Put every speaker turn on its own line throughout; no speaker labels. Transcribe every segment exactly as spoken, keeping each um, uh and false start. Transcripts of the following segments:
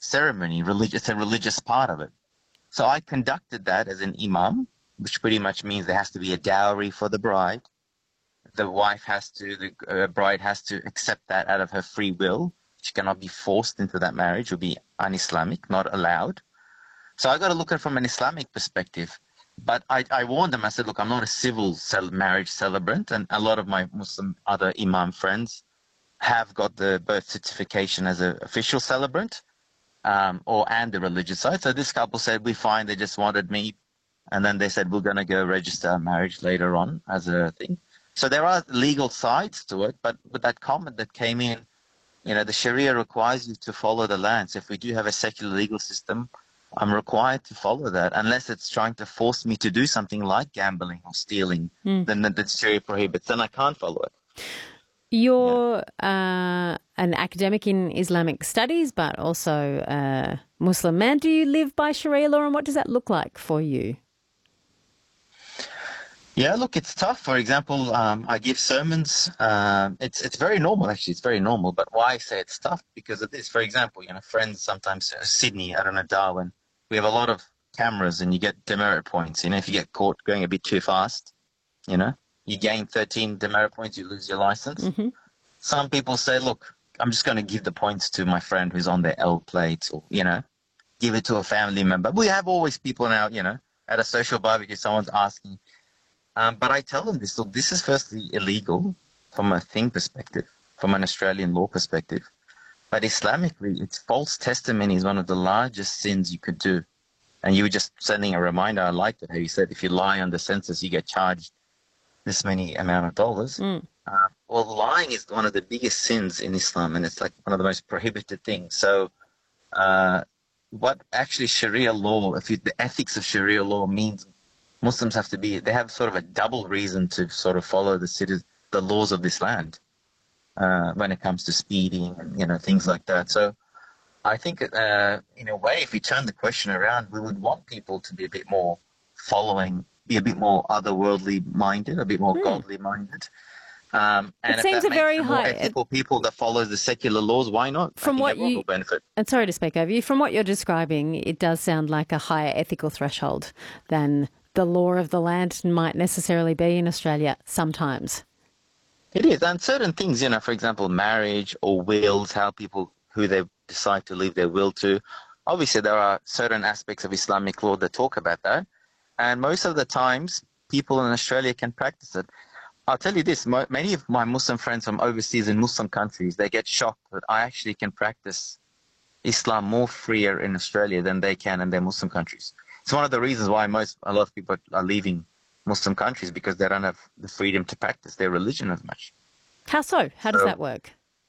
ceremony, religious, it's a religious part of it. So I conducted that as an imam, which pretty much means there has to be a dowry for the bride. The wife has to, the uh, bride has to accept that out of her free will. She cannot be forced into that marriage. It would be un-Islamic, not allowed. So I got to look at it from an Islamic perspective. But I, I warned them. I said, look, I'm not a civil cel- marriage celebrant. And a lot of my Muslim other imam friends have got the birth certification as an official celebrant um, or and the religious side. So this couple said, we fine. They just wanted me. And then they said, we're going to go register our marriage later on as a thing. So there are legal sides to it. But with that comment that came in, you know, the Sharia requires you to follow the land. So if we do have a secular legal system, I'm required to follow that unless it's trying to force me to do something like gambling or stealing, mm. then the Sharia prohibits, then I can't follow it.
You're yeah. uh, an academic in Islamic studies, but also a Muslim man. Do you live by Sharia law, and what does that look like for you?
Yeah, look, it's tough. For example, um, I give sermons. Um, it's it's very normal, actually. It's very normal. But why I say it's tough? Because of this. For example, you know, friends sometimes, uh, Sydney, I don't know, Darwin, we have a lot of cameras and you get demerit points. You know, if you get caught going a bit too fast, you know, you gain thirteen demerit points, you lose your license. Mm-hmm. Some people say, look, I'm just going to give the points to my friend who's on their L plate or, you know, give it to a family member. We have always people now, you know, at a social barbecue, someone's asking. Um, but I tell them this, look, this is firstly illegal from a thing perspective, from an Australian law perspective. But Islamically, it's false testimony is one of the largest sins you could do. And you were just sending a reminder. I liked it how you said if you lie on the census, you get charged this many amount of dollars. Mm. Uh, well, lying is one of the biggest sins in Islam, and it's like one of the most prohibited things. So uh, what actually Sharia law, if you, the ethics of Sharia law means Muslims have to be, they have sort of a double reason to sort of follow the citi- the laws of this land uh, when it comes to speeding and, you know, things like that. So I think uh, in a way, if we turn the question around, we would want people to be a bit more following, be a bit more otherworldly minded, a bit more mm. godly minded. Um, and
it
if
seems
that
a very
makes more
high
ethical people that follows the secular laws, why not?
From
I think
what
everyone
you,
will benefit.
And sorry to speak over you, from what you're describing, it does sound like a higher ethical threshold than the law of the land might necessarily be in Australia sometimes.
It is. And certain things, you know, for example, marriage or wills, how people, who they decide to leave their will to. Obviously, there are certain aspects of Islamic law that talk about that. And most of the times, people in Australia can practice it. I'll tell you this, mo- many of my Muslim friends from overseas in Muslim countries, they get shocked that I actually can practice Islam more freer in Australia than they can in their Muslim countries. It's one of the reasons why most a lot of people are leaving Muslim countries, because they don't have the freedom to practice their religion as much.
How so? How does
so,
that work?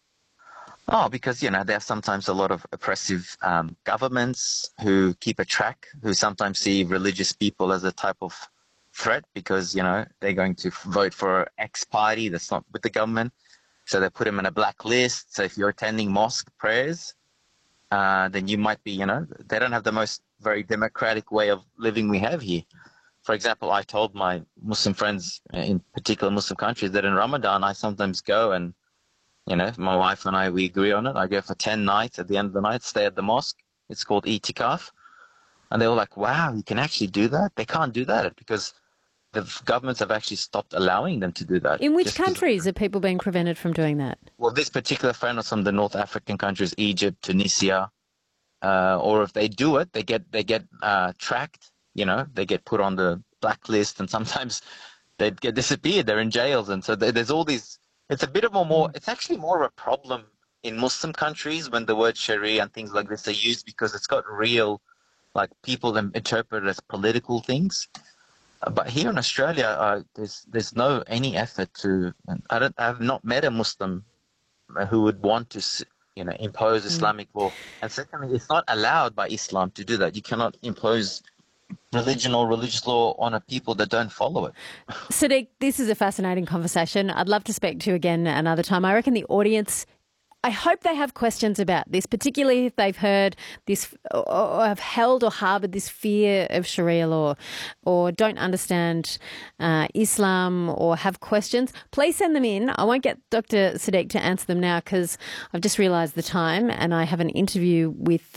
Oh, because, you know, there are sometimes a lot of oppressive um, governments who keep a track, who sometimes see religious people as a type of threat because, you know, they're going to vote for X party that's not with the government. So they put them in a black list. So if you're attending mosque prayers, uh, then you might be, you know, they don't have the most very democratic way of living we have here. For example, I told my Muslim friends, in particular Muslim countries, that in Ramadan I sometimes go and, you know, my wife and I, we agree on it. I go for ten nights at the end of the night, stay at the mosque. It's called itikaf. And they were like, wow, you can actually do that? They can't do that because the governments have actually stopped allowing them to do that.
In which countries are people being prevented from doing that?
Well, this particular friend was from the North African countries, Egypt, Tunisia. Uh, or if they do it, they get they get uh, tracked, you know, they get put on the blacklist, and sometimes they get disappeared. They're in jails. And so there's all these, it's a bit of a more, it's actually more of a problem in Muslim countries when the word Sharia and things like this are used, because it's got real, like people interpret it as political things. Uh, but here in Australia, uh, there's there's no any effort to, I don't, I've not met a Muslim who would want to, you know, impose Islamic law. And secondly, it's not allowed by Islam to do that. You cannot impose religion or religious law on a people that don't follow it.
Sadiq, this is a fascinating conversation. I'd love to speak to you again another time. I reckon the audience, I hope they have questions about this, particularly if they've heard this or have held or harboured this fear of Sharia law or don't understand uh, Islam or have questions. Please send them in. I won't get Doctor Sadiq to answer them now because I've just realised the time and I have an interview with